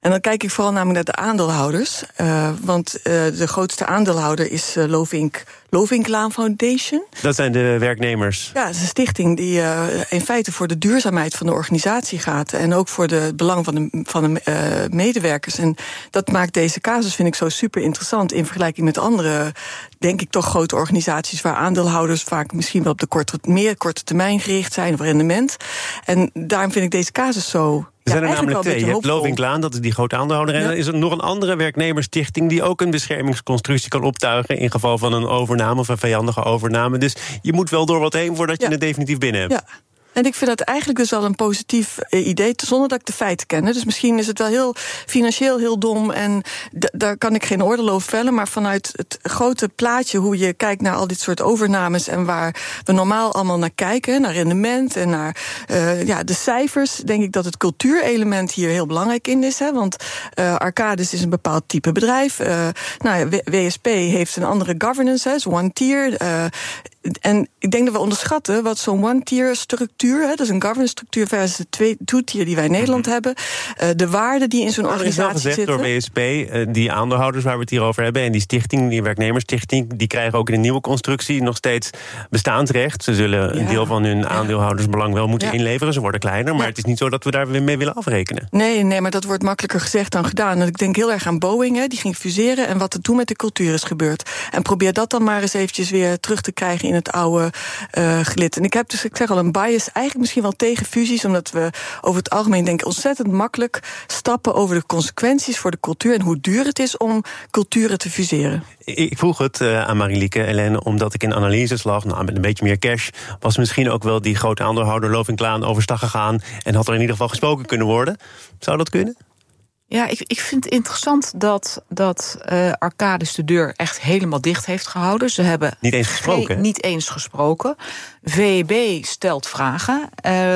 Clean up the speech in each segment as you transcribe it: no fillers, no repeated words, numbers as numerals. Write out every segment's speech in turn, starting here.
En dan kijk ik vooral namelijk naar de aandeelhouders. Want de grootste aandeelhouder is Lovink-Laan Foundation. Dat zijn de werknemers. Ja, het is een stichting die in feite voor de duurzaamheid van de organisatie gaat. En ook voor het belang van de medewerkers. En dat maakt deze casus, vind ik, zo super interessant in vergelijking met andere, denk ik, toch grote organisaties waar aandeelhouders vaak misschien wel op de meer korte termijn gericht zijn of rendement. En daarom vind ik deze casus zo. Er zijn er namelijk twee. Je hebt Lovink-Laan, dat is die grote aandeelhouder. En dan is er nog een andere werknemersstichting die ook een beschermingsconstructie kan optuigen in geval van een overname of een vijandige overname. Dus je moet wel door wat heen voordat je het definitief binnen hebt. Ja. En ik vind dat eigenlijk dus wel een positief idee, zonder dat ik de feiten ken. Dus misschien is het wel heel financieel heel dom en daar kan ik geen oordeel over vellen. Maar vanuit het grote plaatje, hoe je kijkt naar al dit soort overnames en waar we normaal allemaal naar kijken, naar rendement en naar de cijfers, denk ik dat het cultuurelement hier heel belangrijk in is. Hè? Want Arcadis is een bepaald type bedrijf. WSP heeft een andere governance, is one tier. En ik denk dat we onderschatten wat zo'n one-tier structuur, dat is een governance structuur versus de two-tier die wij in Nederland hebben, de waarden die in zo'n organisatie zitten. Er is wel gezegd door WSP, die aandeelhouders waar we het hier over hebben en die stichting, die werknemersstichting, die krijgen ook in de nieuwe constructie nog steeds bestaansrecht. Ze zullen een deel van hun aandeelhoudersbelang wel moeten inleveren. Ze worden kleiner, maar het is niet zo dat we daar weer mee willen afrekenen. Nee, maar dat wordt makkelijker gezegd dan gedaan. En ik denk heel erg aan Boeing, die ging fuseren en wat er toen met de cultuur is gebeurd. En probeer dat dan maar eens eventjes weer terug te krijgen in het oude gelid. En ik heb dus, ik zeg al, een bias eigenlijk misschien wel tegen fusies, omdat we over het algemeen denken ontzettend makkelijk stappen over de consequenties voor de cultuur en hoe duur het is om culturen te fuseren. Ik vroeg het aan Marielieke, Helene, omdat ik in analyses lag, met een beetje meer cash, was misschien ook wel die grote aandeelhouder Lovink-Laan overstag gegaan en had er in ieder geval gesproken kunnen worden. Zou dat kunnen? Ja, ik vind het interessant dat Arcadis de deur echt helemaal dicht heeft gehouden. Ze hebben niet eens gesproken. VEB stelt vragen.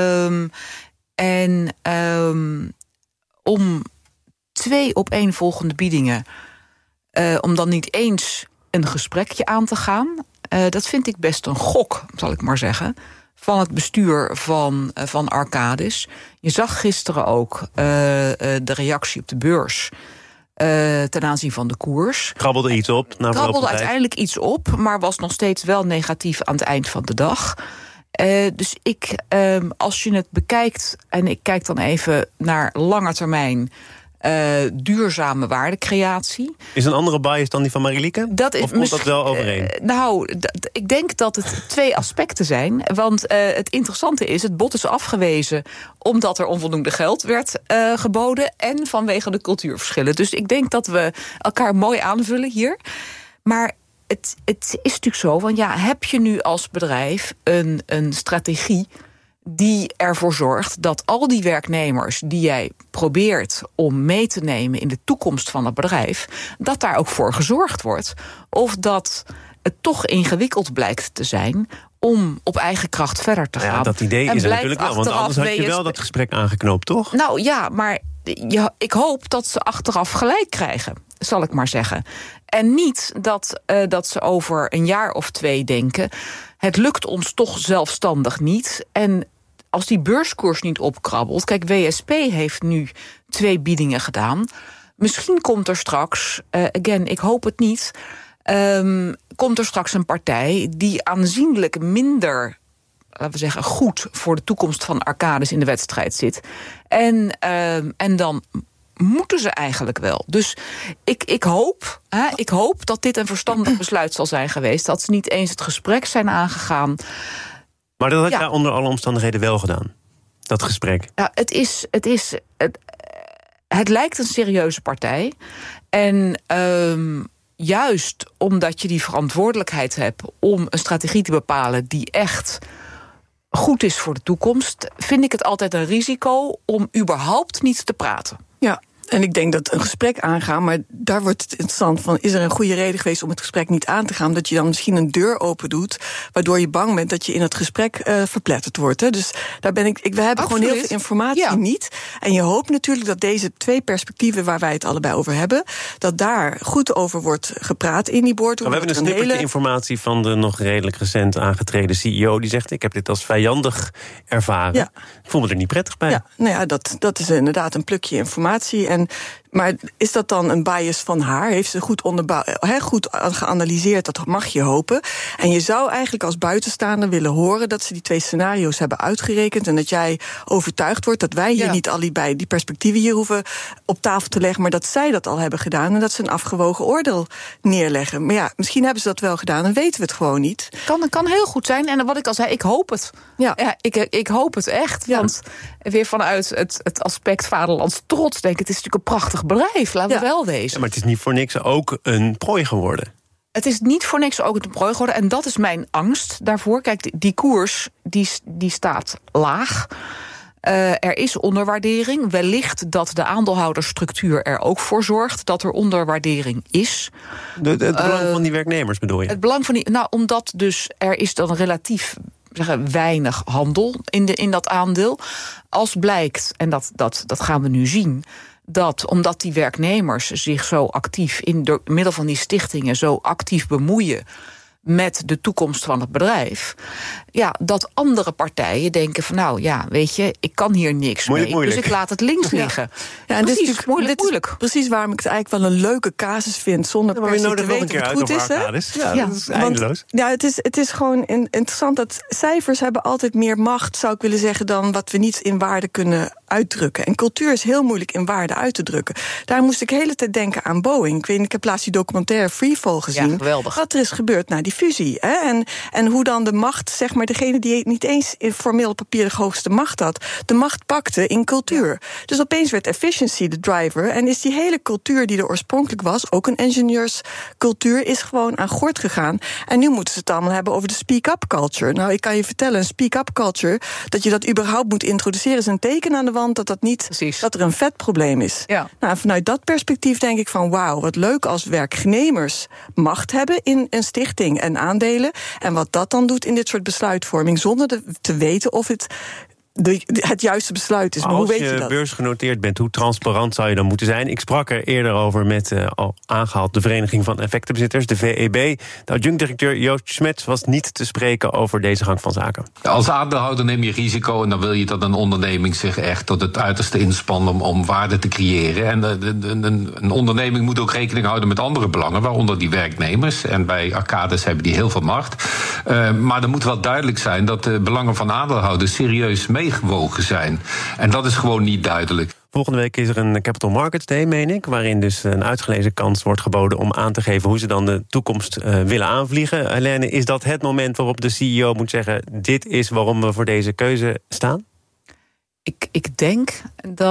Om 2 opeenvolgende biedingen, om dan niet eens een gesprekje aan te gaan, dat vind ik best een gok, zal ik maar zeggen, van het bestuur van Arcadis. Je zag gisteren ook de reactie op de beurs ten aanzien van de koers. Krabbelde iets op. Krabbelde uiteindelijk iets op, maar was nog steeds wel negatief aan het eind van de dag. Dus als je het bekijkt, en ik kijk dan even naar lange termijn, duurzame waardecreatie. Is een andere bias dan die van Marielieke? Of komt dat wel overeen? Ik denk dat het 2 aspecten zijn. Want het interessante is, het bod is afgewezen omdat er onvoldoende geld werd geboden en vanwege de cultuurverschillen. Dus ik denk dat we elkaar mooi aanvullen hier. Maar het is natuurlijk zo, want heb je nu als bedrijf een strategie die ervoor zorgt dat al die werknemers die jij probeert om mee te nemen in de toekomst van het bedrijf, dat daar ook voor gezorgd wordt? Of dat het toch ingewikkeld blijkt te zijn om op eigen kracht verder te gaan? Ja, dat idee is er natuurlijk wel, want anders had je wel dat gesprek aangeknoopt, toch? Nou ja, maar ik hoop dat ze achteraf gelijk krijgen, zal ik maar zeggen. En niet dat ze over een jaar of 2 denken, het lukt ons toch zelfstandig niet. En als die beurskoers niet opkrabbelt, kijk, WSP heeft nu 2 biedingen gedaan. Misschien komt er straks, ik hoop het niet, komt er straks een partij die aanzienlijk minder, laten we zeggen, goed voor de toekomst van Arcadis in de wedstrijd zit. En dan moeten ze eigenlijk wel. Dus ik hoop dat dit een verstandig besluit zal zijn geweest, dat ze niet eens het gesprek zijn aangegaan. Maar dat had jij onder alle omstandigheden wel gedaan, dat gesprek. Ja, het lijkt een serieuze partij. En juist omdat je die verantwoordelijkheid hebt om een strategie te bepalen die echt goed is voor de toekomst, vind ik het altijd een risico om überhaupt niet te praten. Ja. En ik denk dat een gesprek aangaan, maar daar wordt het interessant van, is er een goede reden geweest om het gesprek niet aan te gaan, dat je dan misschien een deur open doet, waardoor je bang bent dat je in het gesprek verpletterd wordt. Hè? Dus daar ben we hebben gewoon heel veel informatie niet. En je hoopt natuurlijk dat deze 2 perspectieven waar wij het allebei over hebben, dat daar goed over wordt gepraat in die boardroom. We hebben een snippertje informatie van de nog redelijk recent aangetreden CEO, die zegt, ik heb dit als vijandig ervaren. Ja. Ik voel me er niet prettig bij. Ja, nou ja, dat is inderdaad een plukje informatie. En Maar is dat dan een bias van haar? Heeft ze goed goed geanalyseerd? Dat mag je hopen. En je zou eigenlijk als buitenstaander willen horen dat ze die 2 scenario's hebben uitgerekend en dat jij overtuigd wordt dat wij hier niet allebei die perspectieven hier hoeven op tafel te leggen, maar dat zij dat al hebben gedaan en dat ze een afgewogen oordeel neerleggen. Maar ja, misschien hebben ze dat wel gedaan en weten we het gewoon niet. Kan heel goed zijn. En wat ik al zei, ik hoop het. Ja, ik hoop het echt. Ja. Want weer vanuit het aspect vaderlands trots denk ik, het is natuurlijk een prachtig bedrijf, laten we wel wezen. Ja, maar het is niet voor niks ook een prooi geworden. Het is niet voor niks ook een prooi geworden. En dat is mijn angst daarvoor. Kijk, die koers die staat laag. Er is onderwaardering. Wellicht dat de aandeelhoudersstructuur er ook voor zorgt dat er onderwaardering is. Het belang van die werknemers bedoel je? Het belang van die. Nou, omdat dus er is dan relatief weinig handel in dat aandeel. Als blijkt, en dat gaan we nu zien, dat omdat die werknemers zich zo actief door middel van die stichtingen zo actief bemoeien met de toekomst van het bedrijf, ja, dat andere partijen denken van nou ja, weet je, ik kan hier niks mee, dus ik laat het links liggen. Ja, en precies, dit is moeilijk. Is precies waarom ik het eigenlijk wel een leuke casus vind, zonder per se te weten of het goed is. Dat is eindeloos. Het is gewoon interessant dat cijfers hebben altijd meer macht, zou ik willen zeggen, dan wat we niet in waarde kunnen uitdrukken. En cultuur is heel moeilijk in waarde uit te drukken. Daar moest ik de hele tijd denken aan Boeing. Ik heb laatst die documentaire Freefall gezien. Ja, geweldig. Wat er is gebeurd na die fusie. Hè? En hoe dan de macht, zeg maar, degene die niet eens in formeel papier de hoogste macht had, de macht pakte in cultuur. Ja. Dus opeens werd efficiency de driver. En is die hele cultuur die er oorspronkelijk was, ook een ingenieurscultuur, is gewoon aan gort gegaan. En nu moeten ze het allemaal hebben over de speak-up culture. Nou, ik kan je vertellen, een speak-up culture, dat je dat überhaupt moet introduceren, is een teken aan de wand dat er een vetprobleem is. Ja. Nou, vanuit dat perspectief denk ik van wauw, wat leuk als werknemers macht hebben in een stichting en aandelen. En wat dat dan doet in dit soort besluitvorming, zonder te weten of het juiste besluit is. Maar hoe weet je dat? Als je beursgenoteerd bent, hoe transparant zou je dan moeten zijn? Ik sprak er eerder over met al aangehaald de Vereniging van Effectenbezitters, de VEB. De adjunct-directeur Joost Smet was niet te spreken over deze gang van zaken. Als aandeelhouder neem je risico en dan wil je dat een onderneming zich echt tot het uiterste inspant om waarde te creëren. En een onderneming moet ook rekening houden met andere belangen, waaronder die werknemers. En bij Arcadis hebben die heel veel macht. Maar er moet wel duidelijk zijn dat de belangen van aandeelhouders serieus meegewogen zijn. En dat is gewoon niet duidelijk. Volgende week is er een Capital Markets Day, meen ik, waarin dus een uitgelezen kans wordt geboden om aan te geven hoe ze dan de toekomst willen aanvliegen. Helene, is dat het moment waarop de CEO moet zeggen, dit is waarom we voor deze keuze staan? Ik denk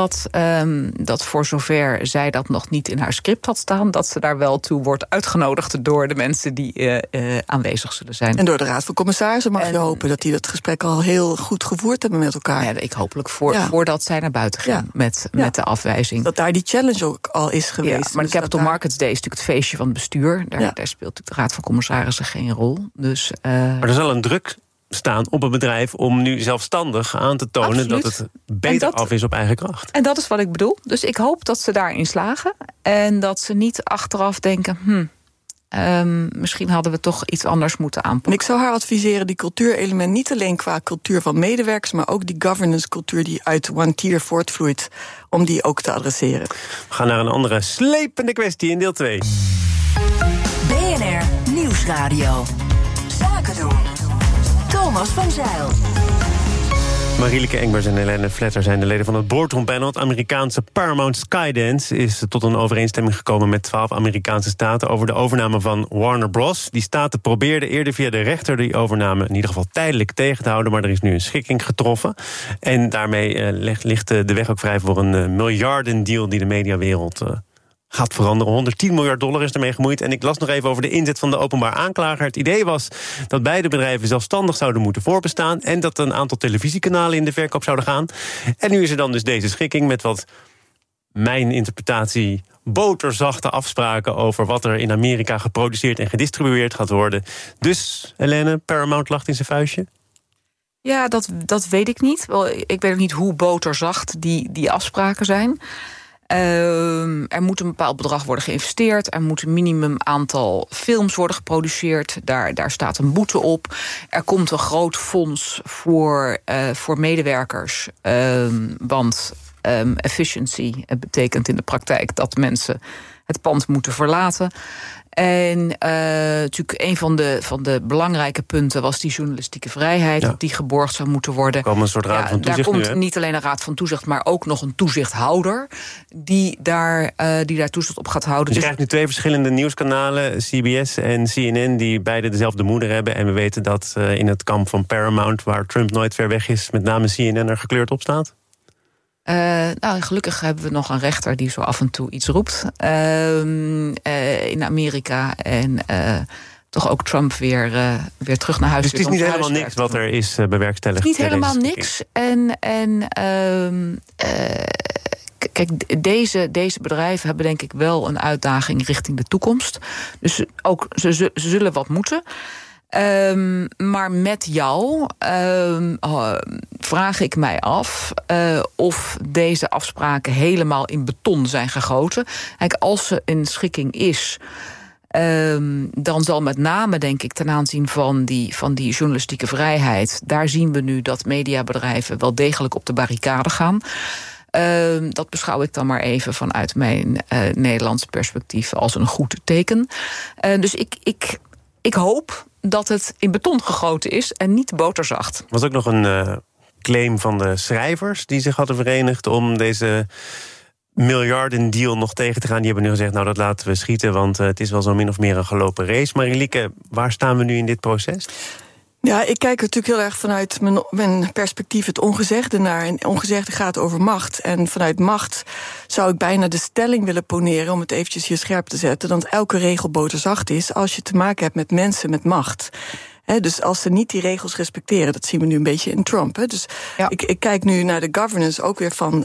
dat voor zover zij dat nog niet in haar script had staan, dat ze daar wel toe wordt uitgenodigd door de mensen die aanwezig zullen zijn. En door de Raad van Commissarissen mag je hopen dat die dat gesprek al heel goed gevoerd hebben met elkaar. Ja, ik hopelijk voordat zij naar buiten gaan met de afwijzing. Dat daar die challenge ook al is geweest. Ja, maar de Capital Markets Day is natuurlijk het feestje van het bestuur. Daar speelt natuurlijk de Raad van Commissarissen geen rol. Dus, maar er is wel een druk staan op een bedrijf om nu zelfstandig aan te tonen Absoluut. Dat het beter af is op eigen kracht. En dat is wat ik bedoel. Dus ik hoop dat ze daarin slagen. En dat ze niet achteraf denken, misschien hadden we toch iets anders moeten aanpakken. En ik zou haar adviseren die cultuurelement niet alleen qua cultuur van medewerkers, maar ook die governance cultuur die uit One Tier voortvloeit, om die ook te adresseren. We gaan naar een andere slepende kwestie in deel 2. BNR Nieuwsradio. Zaken doen. Thomas van Zijl. Marieleke Engbers en Helene Vletter zijn de leden van het boardroom panel. Het Amerikaanse Paramount Skydance is tot een overeenstemming gekomen met 12 Amerikaanse staten over de overname van Warner Bros. Die staten probeerden eerder via de rechter die overname in ieder geval tijdelijk tegen te houden, maar er is nu een schikking getroffen. En daarmee ligt de weg ook vrij voor een miljardendeal die de mediawereld gaat veranderen. $110 miljard is ermee gemoeid. En ik las nog even over de inzet van de openbaar aanklager. Het idee was dat beide bedrijven zelfstandig zouden moeten voorbestaan en dat een aantal televisiekanalen in de verkoop zouden gaan. En nu is er dan dus deze schikking met wat mijn interpretatie boterzachte afspraken over wat er in Amerika geproduceerd en gedistribueerd gaat worden. Dus, Helene, Paramount lacht in zijn vuistje? Ja, dat weet ik niet. Ik weet ook niet hoe boterzacht die afspraken zijn. Er moet een bepaald bedrag worden geïnvesteerd. Er moet een minimum aantal films worden geproduceerd. Daar staat een boete op. Er komt een groot fonds voor medewerkers. Want efficiency betekent in de praktijk dat mensen het pand moeten verlaten. En natuurlijk een van de belangrijke punten was die journalistieke vrijheid, dat die geborgd zou moeten worden. Er komt een soort raad van toezicht. Daar komt niet alleen een raad van toezicht, maar ook nog een toezichthouder die daar toezicht op gaat houden. Dus je krijgt nu 2 verschillende nieuwskanalen, CBS en CNN, die beide dezelfde moeder hebben. En we weten dat in het kamp van Paramount, waar Trump nooit ver weg is, met name CNN er gekleurd op staat. Gelukkig hebben we nog een rechter die zo af en toe iets roept in Amerika. En toch ook Trump weer terug naar huis. Dus het is niet helemaal niks wat er is bewerkstelligd. Het is niet helemaal niks. Kijk, deze bedrijven hebben denk ik wel een uitdaging richting de toekomst. Dus ook ze zullen wat moeten. Maar met jou vraag ik mij af of deze afspraken helemaal in beton zijn gegoten. Kijk, als er een schikking is, dan zal met name, denk ik, ten aanzien van die journalistieke vrijheid, daar zien we nu dat mediabedrijven wel degelijk op de barricade gaan. Dat beschouw ik dan maar even vanuit mijn Nederlandse perspectief als een goed teken. Dus ik hoop dat het in beton gegoten is en niet boterzacht. Er was ook nog een claim van de schrijvers die zich hadden verenigd om deze miljardendeal nog tegen te gaan. Die hebben nu gezegd, nou dat laten we schieten, want het is wel zo min of meer een gelopen race. Marielieke, waar staan we nu in dit proces? Ja, ik kijk er natuurlijk heel erg vanuit mijn perspectief het ongezegde naar. En ongezegde gaat over macht. En vanuit macht zou ik bijna de stelling willen poneren, om het eventjes hier scherp te zetten, dat elke regel boterzacht is als je te maken hebt met mensen met macht. Dus als ze niet die regels respecteren, dat zien we nu een beetje in Trump. Dus ja. Ik kijk nu naar de governance ook weer van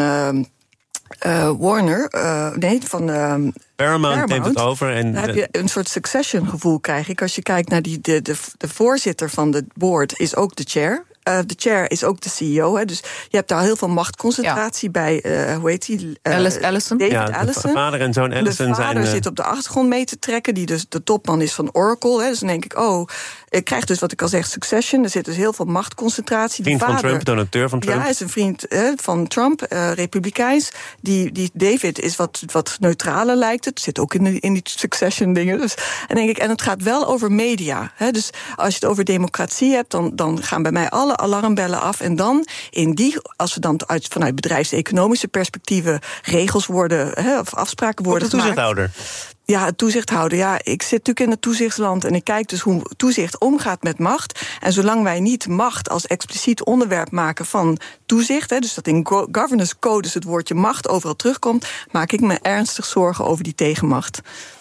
Warner, van Paramount neemt het over. En dan heb je een soort succession gevoel, krijg ik. Als je kijkt naar de voorzitter van de board is ook de chair. De chair is ook de CEO. Dus je hebt daar heel veel machtconcentratie bij. Hoe heet die? Allison. David Allison. De vader en zoon Allison de vader zit op de achtergrond mee te trekken, die dus de topman is van Oracle. Dus dan denk ik, ik krijg dus wat ik al zeg, succession. Er zit dus heel veel machtconcentratie. Vriend van Trump, donateur van Trump. Ja, hij is een vriend van Trump, republikeins. Die David is wat neutraler lijkt het. Zit ook in die succession dingen. Dus, en het gaat wel over media. Dus als je het over democratie hebt, dan gaan bij mij alle alarmbellen af. En dan als we dan vanuit bedrijfseconomische perspectieven regels worden, of afspraken worden gemaakt. De toezichthouder. Ja, het toezichthouder. Ja, ik zit natuurlijk in het toezichtsland en ik kijk dus hoe toezicht omgaat met macht. En zolang wij niet macht als expliciet onderwerp maken van toezicht, dus dat in governance codes het woordje macht overal terugkomt, maak ik me ernstig zorgen over die tegenmacht.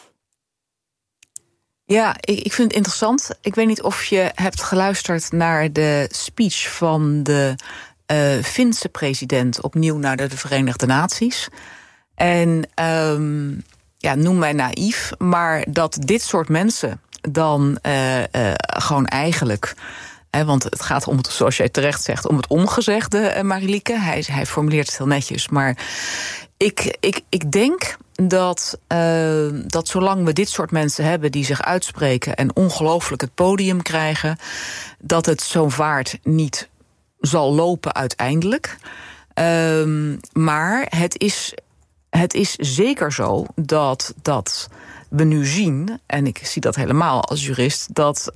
Ja, ik vind het interessant. Ik weet niet of je hebt geluisterd naar de speech van de Finse president opnieuw naar de Verenigde Naties. En noem mij naïef, maar dat dit soort mensen dan gewoon eigenlijk, want het gaat om het, zoals jij terecht zegt, om het ongezegde, Marielieke. Hij formuleert het heel netjes, maar ik denk dat zolang we dit soort mensen hebben die zich uitspreken en ongelooflijk het podium krijgen, dat het zo'n vaart niet zal lopen uiteindelijk. Maar het is zeker zo dat we nu zien, en ik zie dat helemaal als jurist, dat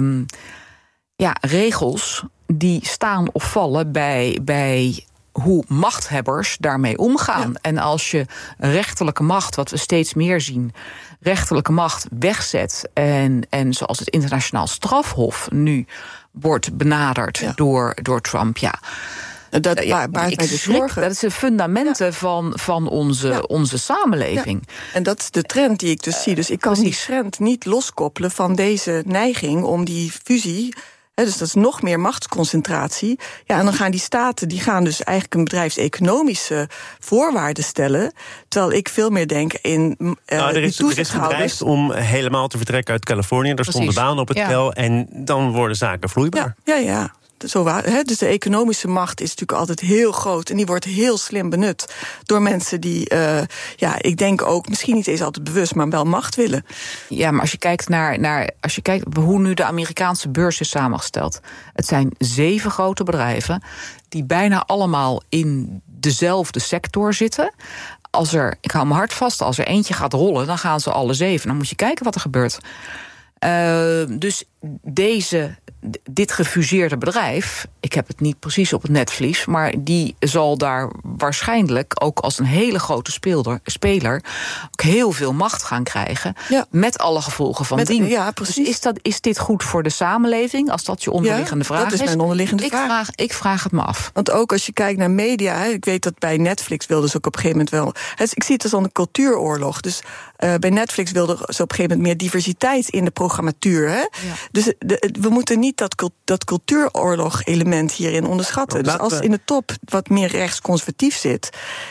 regels die staan of vallen bij hoe machthebbers daarmee omgaan. Ja. En als je rechterlijke macht, wat we steeds meer zien, rechterlijke macht wegzet en zoals het internationaal strafhof nu wordt benaderd door Trump, Dat baart mij de zorgen. Dat is de fundamenten van onze samenleving. Ja. En dat is de trend die ik dus zie. Dus ik kan die trend niet loskoppelen van deze neiging om die fusie. Dus dat is nog meer machtsconcentratie. Ja, en dan gaan die staten dus eigenlijk een bedrijfseconomische voorwaarden stellen. Terwijl ik veel meer denk in er is gedreigd om helemaal te vertrekken uit Californië. Daar stond de baan op het tel en dan worden zaken vloeibaar. Ja. Dus de economische macht is natuurlijk altijd heel groot. En die wordt heel slim benut door mensen die, ik denk ook, misschien niet eens altijd bewust, maar wel macht willen. Ja, maar als je kijkt naar hoe nu de Amerikaanse beurs is samengesteld. Het zijn 7 grote bedrijven die bijna allemaal in dezelfde sector zitten. Ik hou mijn hart vast, als er eentje gaat rollen, dan gaan ze alle 7. Dan moet je kijken wat er gebeurt. Dus dit gefuseerde bedrijf, ik heb het niet precies op het netvlies, maar die zal daar waarschijnlijk ook als een hele grote speler ook heel veel macht gaan krijgen. Ja. Met alle gevolgen van dien. Ja, precies. Dus is dit goed voor de samenleving, als dat je onderliggende vraag is? Dat is mijn onderliggende vraag. Ik vraag het me af. Want ook als je kijkt naar media, ik weet dat bij Netflix wilden ze ook op een gegeven moment wel. Ik zie het als een cultuuroorlog. Dus bij Netflix wilden ze op een gegeven moment meer diversiteit in de programmatuur. Hè? Ja. Dus we moeten niet dat cultuuroorlog-element hierin onderschatten. Dus als in de top wat meer rechtsconservatief zit,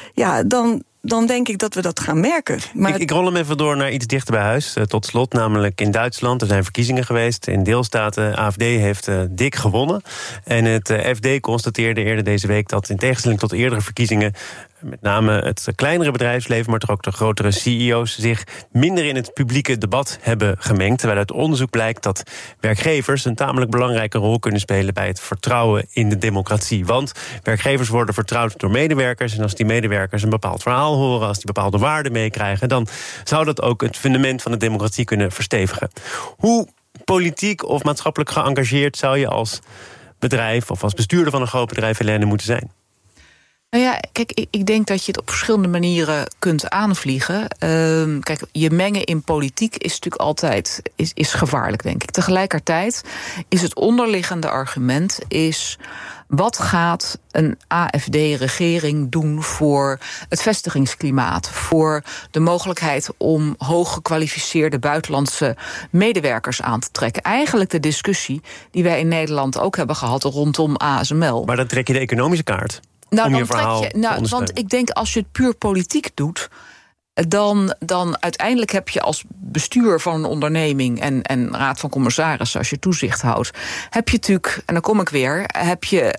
dan denk ik dat we dat gaan merken. Maar ik rol hem even door naar iets dichter bij huis. Tot slot, namelijk in Duitsland. Er zijn verkiezingen geweest in deelstaten. AfD heeft dik gewonnen. En het FD constateerde eerder deze week dat in tegenstelling tot eerdere verkiezingen met name het kleinere bedrijfsleven, maar toch ook de grotere CEO's zich minder in het publieke debat hebben gemengd. Terwijl uit onderzoek blijkt dat werkgevers een tamelijk belangrijke rol kunnen spelen bij het vertrouwen in de democratie. Want werkgevers worden vertrouwd door medewerkers. En als die medewerkers een bepaald verhaal horen, als die bepaalde waarden meekrijgen, dan zou dat ook het fundament van de democratie kunnen verstevigen. Hoe politiek of maatschappelijk geëngageerd zou je als bedrijf of als bestuurder van een groot bedrijf, Helene, moeten zijn? Nou ja, kijk, ik denk dat je het op verschillende manieren kunt aanvliegen. Kijk, je mengen in politiek is natuurlijk altijd is gevaarlijk, denk ik. Tegelijkertijd is het onderliggende argument wat gaat een AfD-regering doen voor het vestigingsklimaat, voor de mogelijkheid om hooggekwalificeerde buitenlandse medewerkers aan te trekken? Eigenlijk de discussie die wij in Nederland ook hebben gehad rondom ASML. Maar dan trek je de economische kaart. Want ik denk als je het puur politiek doet, dan uiteindelijk heb je als bestuur van een onderneming en raad van commissarissen, als je toezicht houdt, heb je natuurlijk, en dan kom ik weer, heb je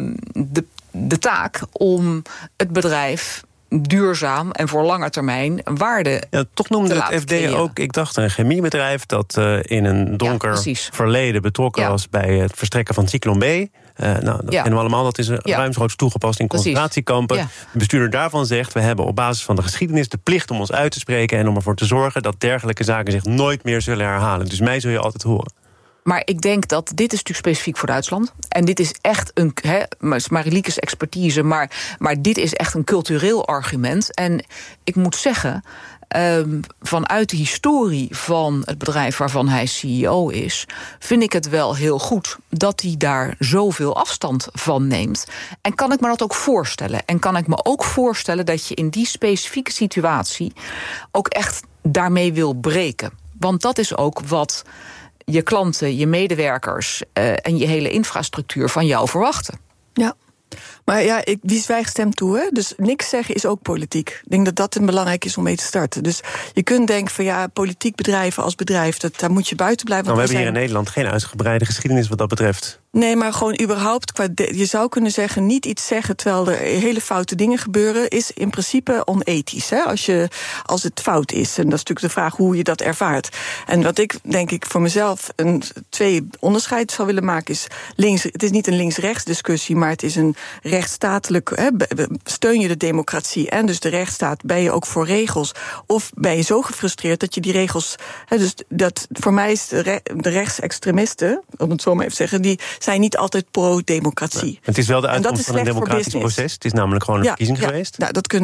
de taak om het bedrijf duurzaam en voor lange termijn waarde. Ja, toch noemde het FD ook, ik dacht, een chemiebedrijf dat in een donker verleden betrokken was bij het verstrekken van Zyklon B. Dat kennen we allemaal, dat is ruimschoots toegepast in concentratiekampen. Ja. De bestuurder daarvan zegt, we hebben op basis van de geschiedenis de plicht om ons uit te spreken en om ervoor te zorgen dat dergelijke zaken zich nooit meer zullen herhalen. Dus mij zul je altijd horen. Maar ik denk dat dit is natuurlijk specifiek voor Duitsland. En dit is echt Marielieke's expertise, maar dit is echt een cultureel argument. En ik moet zeggen, vanuit de historie van het bedrijf waarvan hij CEO is, vind ik het wel heel goed dat hij daar zoveel afstand van neemt. En kan ik me dat ook voorstellen? En kan ik me ook voorstellen dat je in die specifieke situatie ook echt daarmee wil breken? Want dat is ook wat je klanten, je medewerkers en je hele infrastructuur van jou verwachten. Ja. Maar ja, wie zwijgt stemt toe, hè? Dus niks zeggen is ook politiek. Ik denk dat dat belangrijk is om mee te starten. Dus je kunt denken van politiek bedrijven als bedrijf, daar moet je buiten blijven. We hebben hier in Nederland geen uitgebreide geschiedenis wat dat betreft. Nee, maar gewoon überhaupt, je zou kunnen zeggen, niet iets zeggen terwijl er hele foute dingen gebeuren, is in principe onethisch. Hè? Als het fout is. En dat is natuurlijk de vraag hoe je dat ervaart. En wat ik, denk ik, voor mezelf twee onderscheid zou willen maken is het is niet een links-rechts discussie, maar het is een rechtsstatelijk, steun je de democratie en dus de rechtsstaat, ben je ook voor regels, of ben je zo gefrustreerd dat je die regels, dus dat voor mij is de rechtsextremisten, om het zo maar even te zeggen, die zijn niet altijd pro-democratie. Nee, het is wel de uitkomst van een democratisch proces. Het is namelijk gewoon een verkiezing geweest.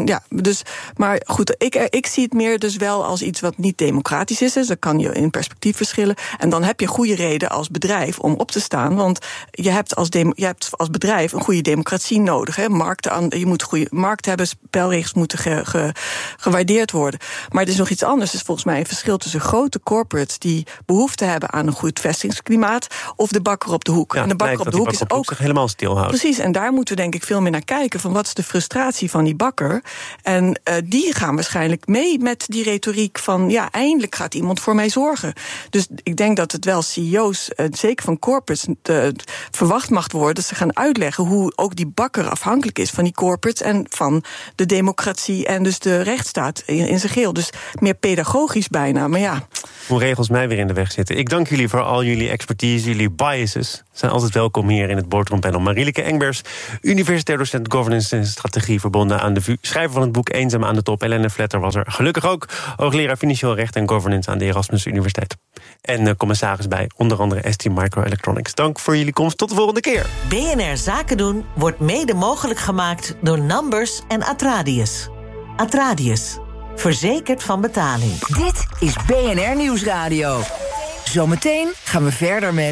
Maar goed, ik zie het meer dus wel als iets wat niet democratisch is. Dus dat kan je in perspectief verschillen. En dan heb je goede reden als bedrijf om op te staan. Want je hebt als bedrijf een goede democratie nodig. Hè. Je moet goede markt hebben, spelregels moeten gewaardeerd worden. Maar er is nog iets anders. Er is volgens mij een verschil tussen grote corporates die behoefte hebben aan een goed vestigingsklimaat of de bakker op de hoek. En de bakker op de hoek is ook zich helemaal stilhoudt. Precies, en daar moeten we denk ik veel meer naar kijken. Van wat is de frustratie van die bakker? En die gaan waarschijnlijk mee met die retoriek van... ja, eindelijk gaat iemand voor mij zorgen. Dus ik denk dat het wel CEO's, zeker van corporates... verwacht mag worden dat ze gaan uitleggen... hoe ook die bakker afhankelijk is van die corporates... en van de democratie en dus de rechtsstaat in zijn geheel. Dus meer pedagogisch bijna, maar ja... Hoe regels mij weer in de weg zitten. Ik dank jullie voor al jullie expertise, jullie biases. Zijn altijd welkom hier in het Boardroom Panel. Marieleke Engbers, universitair docent governance en strategie... verbonden aan de VU. Schrijver van het boek Eenzaam aan de top. Helene Vletter was er gelukkig ook. Hoogleraar financieel recht en governance aan de Erasmus Universiteit. En commissaris bij onder andere ST Microelectronics. Dank voor jullie komst. Tot de volgende keer. BNR Zaken doen wordt mede mogelijk gemaakt door Numbers en Atradius. Atradius. Verzekerd van betaling. Dit is BNR Nieuwsradio. Zometeen gaan we verder met...